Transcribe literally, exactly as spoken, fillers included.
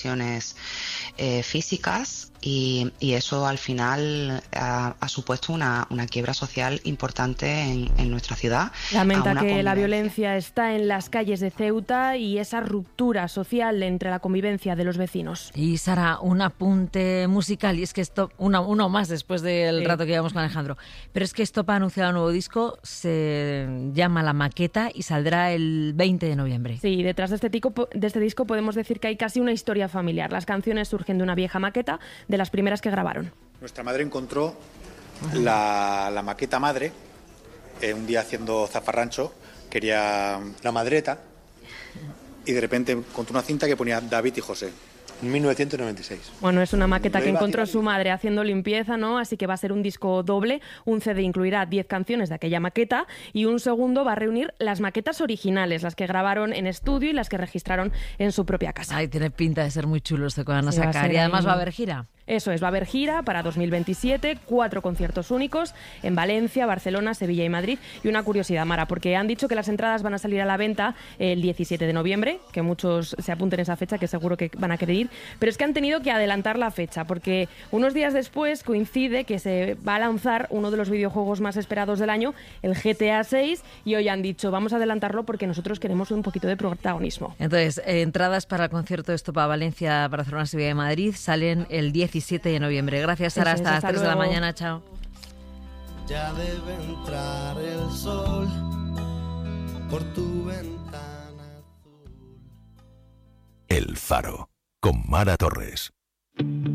Eh, físicas y, y eso al final ha, ha supuesto una, una quiebra social importante en, en nuestra ciudad. Lamenta que la violencia está en las calles de Ceuta y esa ruptura social entre la convivencia de los vecinos. Y Sara, un apunte musical, y es que esto, una, uno más después del Sí. rato que llevamos con Alejandro, pero es que Stop ha anunciado un nuevo disco, se llama La Maqueta y saldrá el veinte de noviembre. Sí, detrás de este, tico, de este disco podemos decir que hay casi una historia familiar. Las canciones surgen de una vieja maqueta, de las primeras que grabaron. Nuestra madre encontró la, la maqueta madre, eh, un día haciendo zafarrancho, quería la madreta, y de repente encontró una cinta que ponía David y José. En mil novecientos noventa y seis. Bueno, es una maqueta que encontró su madre haciendo limpieza, ¿no? Así que va a ser un disco doble. Un C D incluirá diez canciones de aquella maqueta y un segundo va a reunir las maquetas originales, las que grabaron en estudio y las que registraron en su propia casa. Ay, tiene pinta de ser muy chulo este que van a Sí, va a sacar. ser Y además ahí- va a haber gira. Eso es, va a haber gira para dos mil veintisiete, cuatro conciertos únicos en Valencia, Barcelona, Sevilla y Madrid. Y una curiosidad, Mara, porque han dicho que las entradas van a salir a la venta el diecisiete de noviembre, que muchos se apunten esa fecha, que seguro que van a querer ir, pero es que han tenido que adelantar la fecha, porque unos días después coincide que se va a lanzar uno de los videojuegos más esperados del año, el G T A seis, y hoy han dicho, vamos a adelantarlo porque nosotros queremos un poquito de protagonismo. Entonces, eh, entradas para el concierto de Estopa Valencia, Barcelona, Sevilla y Madrid salen el diecisiete de noviembre. Gracias, Sara. Eso es, Hasta las hasta tres de la luego. mañana. Chao. Ya debe entrar el sol por tu ventana azul. El Faro, con Mara Torres.